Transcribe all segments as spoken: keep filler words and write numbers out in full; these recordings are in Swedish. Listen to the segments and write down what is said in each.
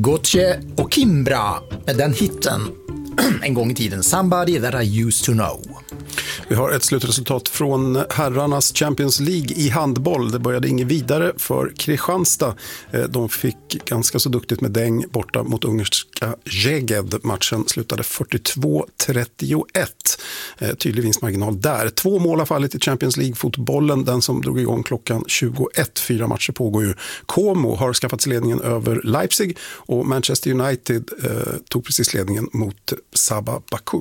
Gotye och Kimbra med den hitten en gång i tiden, Somebody That I Used To Know. Vi har ett slutresultat från herrarnas Champions League i handboll. Det började inget vidare för Kristianstad. De fick ganska så duktigt med däng borta mot ungerska Szeged. Matchen slutade fyrtiotvå trettioett. Tydlig vinstmarginal där. Två mål har fallit i Champions League-fotbollen. Den som drog igång klockan tjugoett. Fyra matcher pågår ju. Como har skaffat ledningen över Leipzig och Manchester United eh, tog precis ledningen mot Sabah Baku.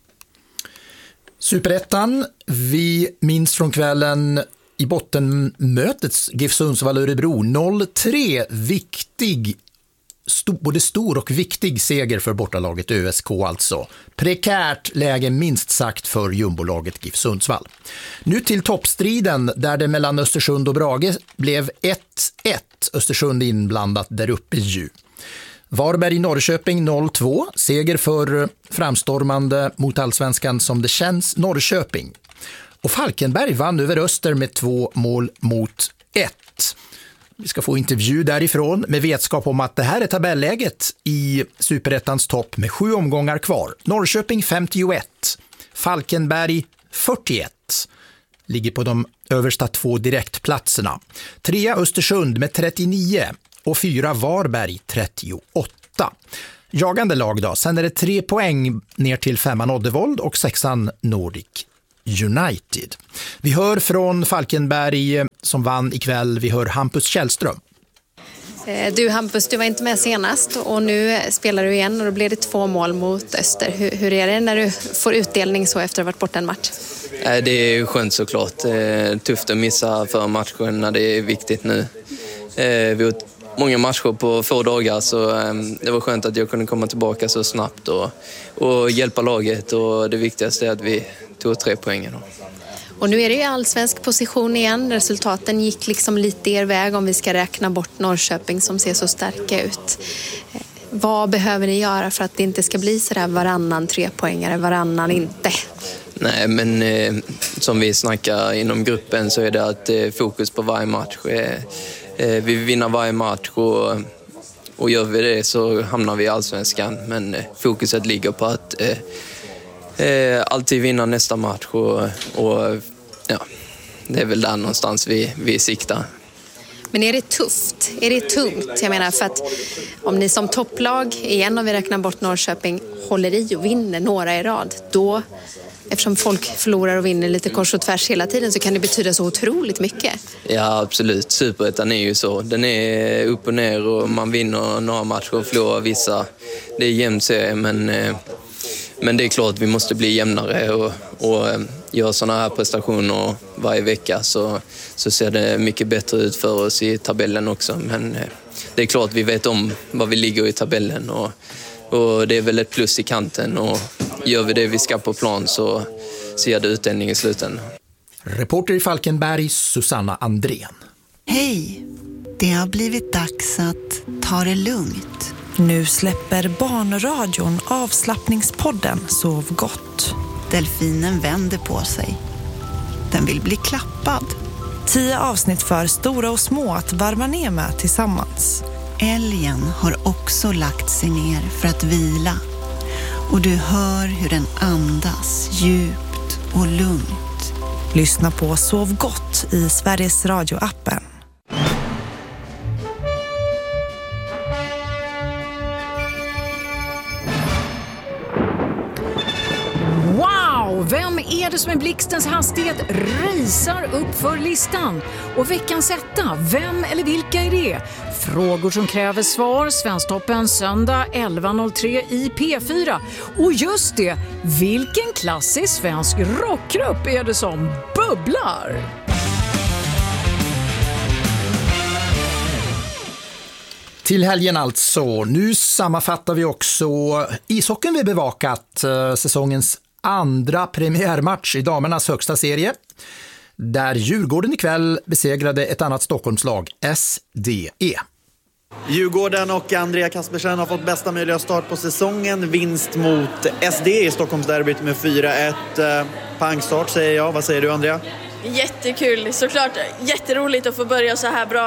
Superettan, vi minns från kvällen i bottenmötets GIF Sundsvall-Örebro noll tre, viktig, sto, både stor och viktig seger för bortalaget ÖSK alltså. Prekärt läge minst sagt för jumbolaget GIF Sundsvall. Nu till toppstriden där det mellan Östersund och Brage blev ett ett, Östersund inblandat där uppe ju. Varberg i Norrköping noll två, seger för framstormande mot allsvenskan som det känns Norrköping. Och Falkenberg vann över Öster med två mål mot ett. Vi ska få intervju därifrån med vetskap om att det här är tabelläget i Superettans topp med sju omgångar kvar. Norrköping femtioett, Falkenberg fyrtioett. Ligger på de översta två direktplatserna. Trea Östersund med trettionio. Och fyra Varberg trettioåtta. Jagande lag då. Sen är det tre poäng ner till femman Oddevold och sexan Nordic United. Vi hör från Falkenberg som vann ikväll. Vi hör Hampus Källström. Du Hampus, du var inte med senast och nu spelar du igen och då blev det två mål mot Öster. Hur, hur är det när du får utdelning så efter att ha varit borta en match? Det är skönt såklart. Tufft att missa för matchen när det är viktigt nu. Vi har många matcher på få dagar så det var skönt att jag kunde komma tillbaka så snabbt och, och hjälpa laget och det viktigaste är att vi tog tre poäng. Och nu är det ju allsvensk position igen. Resultaten gick liksom lite er väg om vi ska räkna bort Norrköping som ser så starka ut. Vad behöver ni göra för att det inte ska bli så där varannan trepoängare, varannan inte? Nej, men eh, som vi snackar inom gruppen så är det att eh, fokus på varje match. Eh, eh, vi vinner varje match och, och gör vi det så hamnar vi i allsvenskan. Men eh, fokuset ligger på att eh, eh, alltid vinna nästa match och, och ja, det är väl där någonstans vi, vi siktar. Men är det tufft? Är det tungt? Jag menar för att om ni som topplag, igen om vi räknar bort Norrköping, håller i och vinner några i rad, då, eftersom folk förlorar och vinner lite kors och tvärs hela tiden, så kan det betyda så otroligt mycket. Ja, absolut. Superettan är ju så. Den är upp och ner och man vinner några matcher och förlorar vissa. Det är jämnt serie, men, men det är klart att vi måste bli jämnare och, och gör sådana här prestationer varje vecka så, så ser det mycket bättre ut för oss i tabellen också. Men det är klart att vi vet om vad vi ligger i tabellen och, och det är väl ett plus i kanten och gör vi det vi ska på plan så ser det utdelning i sluten. Reporter i Falkenberg, Susanna Andrén. Hej, det har blivit dags att ta det lugnt. Nu släpper Barnradion avslappningspodden Sov gott. Delfinen vänder på sig. Den vill bli klappad. Tio avsnitt för stora och små att varva ner med tillsammans. Älgen har också lagt sig ner för att vila. Och du hör hur den andas djupt och lugnt. Lyssna på Sov gott i Sveriges Radio-appen. Vem är det som i blixtens hastighet racear upp för listan? Och veckans etta, vem eller vilka är det? Frågor som kräver svar, Svensktoppen söndag elva noll tre i P fyra. Och just det, vilken klassisk svensk rockgrupp är det som bubblar? Till helgen alltså. Nu sammanfattar vi också ishockeyn vi bevakat, eh, säsongens andra premiärmatch i damernas högsta serie, där Djurgården ikväll besegrade ett annat Stockholmslag, S D E. Djurgården och Andrea Kaspersen har fått bästa möjliga start på säsongen. Vinst mot S D E i Stockholmsderbyt med fyra ett. Pangstart säger jag. Vad säger du, Andrea? Jättekul. Såklart jätteroligt att få börja så här bra.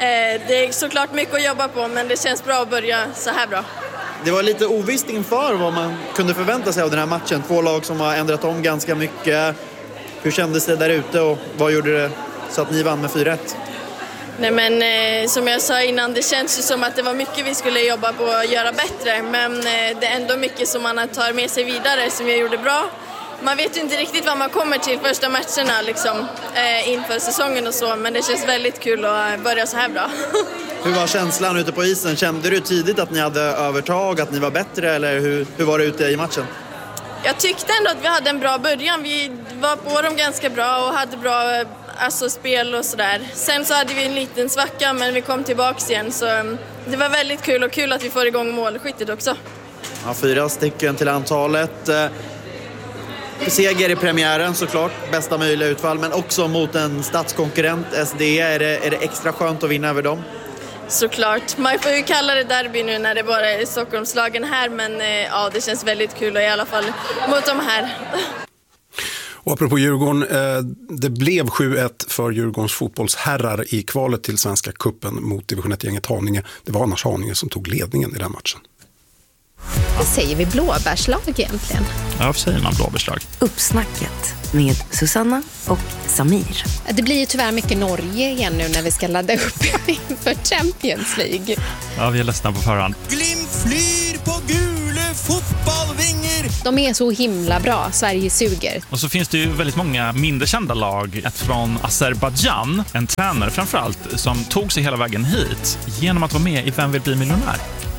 Det är såklart mycket att jobba på, men det känns bra att börja så här bra. Det var lite ovisst inför vad man kunde förvänta sig av den här matchen. Två lag som har ändrat om ganska mycket. Hur kändes det där ute och vad gjorde det så att ni vann med fyra ett? Nej, men eh, som jag sa innan, det känns ju som att det var mycket vi skulle jobba på att göra bättre. Men eh, det är ändå mycket som man tar med sig vidare som vi gjorde bra. Man vet ju inte riktigt vad man kommer till första matcherna liksom, eh, inför säsongen och så. Men det känns väldigt kul att börja så här bra. Hur var känslan ute på isen? Kände du tidigt att ni hade övertag, att ni var bättre? Eller hur, hur var det ute i matchen? Jag tyckte ändå att vi hade en bra början. Vi var på dem ganska bra och hade bra alltså, spel och sådär. Sen så hade vi en liten svacka, men vi kom tillbaka igen. Så det var väldigt kul och kul att vi får igång målskyttet också. Ja, fyra stycken till antalet. Seger i premiären såklart, bästa möjliga utfall. Men också mot en statskonkurrent, S D. Är det, är det extra skönt att vinna över dem? Såklart. Man får ju kalla det derby nu när det bara är Stockholmslagen här. Men ja, det känns väldigt kul och i alla fall mot de här. Och apropå Djurgården, det blev sju ett för Djurgårdens fotbollsherrar i kvalet till Svenska cupen mot division ett-gänget Haninge. Det var annars Haninge som tog ledningen i den matchen. Det säger vi blåbärslag egentligen. Ja, varför säger man blåbärslag? Uppsnacket med Susanna och Samir. Det blir ju tyvärr mycket Norge igen nu när vi ska ladda upp inför Champions League. Ja, vi är ledsna på förhand. Glimt flyr på gule fotbollvingar. De är så himla bra, Sverige suger. Och så finns det ju väldigt många mindre kända lag. Ett från Azerbaijan, en tränare framförallt, som tog sig hela vägen hit genom att vara med i Vem vill bli miljonär?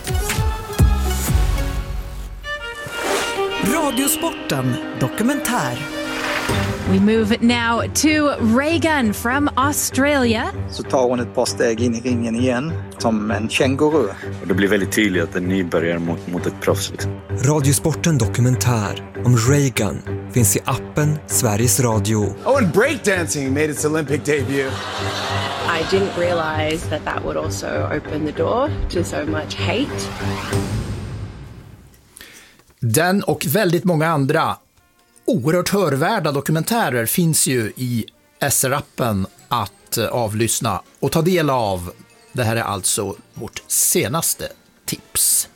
Radiosporten dokumentär. We move now to Reagan from Australia. Så tar hon ett par steg in i ringen igen som en känguru. Och det blir väldigt tydligt att en nybörjare mot, mot ett proffs. Liksom. Radiosporten dokumentär om Reagan finns i appen Sveriges Radio. Oh, and breakdancing made its Olympic debut. I didn't realize that that would also open the door to so much hate. Den och väldigt många andra oerhört hörvärda dokumentärer finns ju i S R-appen att avlyssna och ta del av. Det här är alltså vårt senaste tips.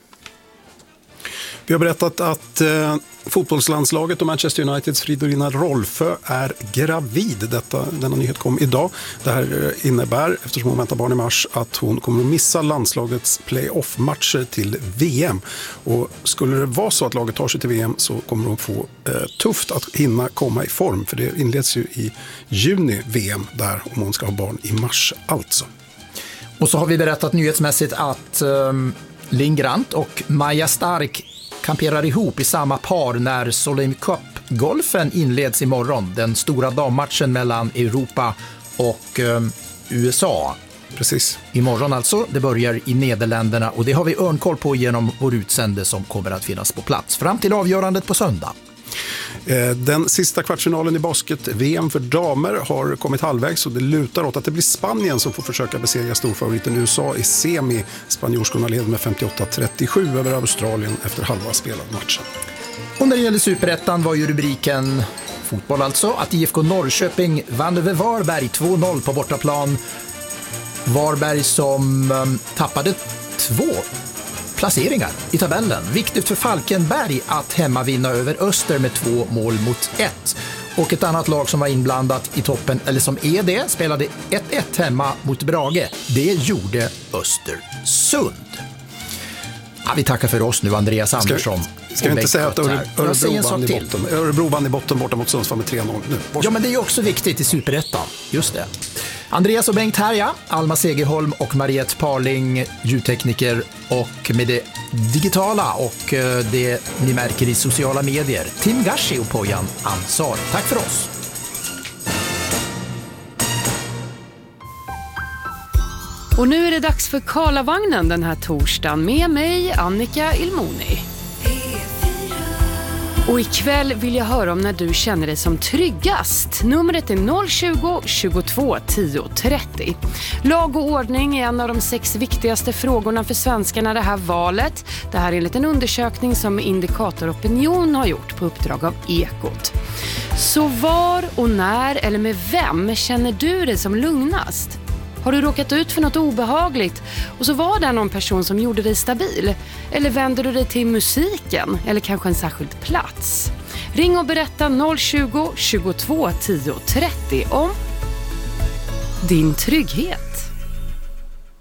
Vi har berättat att eh, fotbollslandslaget och Manchester Uniteds Fridolina Rolfö är gravid. Detta, denna nyhet kom idag. Det här innebär, eftersom hon väntar barn i mars, att hon kommer att missa landslagets playoff-matcher till V M. Och skulle det vara så att laget tar sig till V M så kommer hon få eh, tufft att hinna komma i form. För det inleds ju i juni V M där, om hon ska ha barn i mars alltså. Och så har vi berättat nyhetsmässigt att eh, Linn Grant och Maja Stark kamperar ihop i samma par när Solheim Cup-golfen inleds imorgon. Den stora dammatchen mellan Europa och eh, U S A. Precis. Imorgon alltså. Det börjar i Nederländerna och det har vi örnkoll på genom vår utsände som kommer att finnas på plats fram till avgörandet på söndag. Den sista kvartsfinalen i basket-V M för damer har kommit halvvägs och det lutar åt att det blir Spanien som får försöka besegra storfavoriten U S A i semi. Spanjorskorna leder med femtioåtta trettiosju över Australien efter halva spelad matchen. Och när det gäller Superettan var ju rubriken fotboll alltså att I F K Norrköping vann över Varberg två noll på bortaplan. Varberg som um, tappade två placeringar i tabellen. Viktigt för Falkenberg att hemma vinna över Öster med två mål mot ett. Och ett annat lag som var inblandat i toppen, eller som är det, spelade ett ett hemma mot Brage. Det gjorde Östersund. Ja, vi tackar för oss nu, Andreas Andersson. Ska, ska vi inte säga att Öre, Örebro, vann i botten, Örebro vann i botten borta mot Sundsvall med tre noll nu? Ja, men det är ju också viktigt i Superettan. Just det. Andreas och Bengt här, ja. Alma Segerholm och Mariette Parling, ljudtekniker, och med det digitala och det ni märker i sociala medier, Tim Gashi och Pojan Ansar. Tack för oss. Och nu är det dags för Karlavagnen den här torsdagen med mig, Annika Ilmoni. Och ikväll vill jag höra om när du känner dig som tryggast. Numret är noll tjugo, tjugotvå, tio, trettio. Lag och ordning är en av de sex viktigaste frågorna för svenskarna det här valet. Det här är enligt en undersökning som Indikator Opinion har gjort på uppdrag av Ekot. Så var och när eller med vem känner du dig som lugnast? Har du råkat ut för något obehagligt och så var det någon person som gjorde dig stabil? Eller vänder du dig till musiken eller kanske en särskild plats? Ring och berätta noll tjugo, tjugotvå, tio, trettio om din trygghet.